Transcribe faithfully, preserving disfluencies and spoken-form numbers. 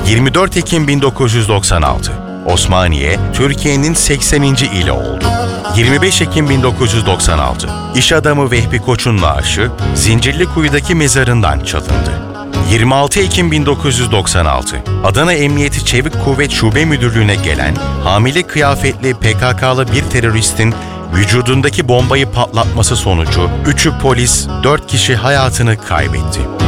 yirmi dört Ekim bin dokuz yüz doksan altı. Osmaniye, Türkiye'nin sekseninci ili oldu. yirmi beş Ekim bin dokuz yüz doksan altı. İş adamı Vehbi Koç'un naaşı Zincirlikuyu'daki mezarından çalındı. yirmi altı Ekim bin dokuz yüz doksan altı. Adana Emniyeti Çevik Kuvvet Şube Müdürlüğü'ne gelen hamile kıyafetli P K K'lı bir teröristin vücudundaki bombayı patlatması sonucu üçü polis, dört kişi hayatını kaybetti.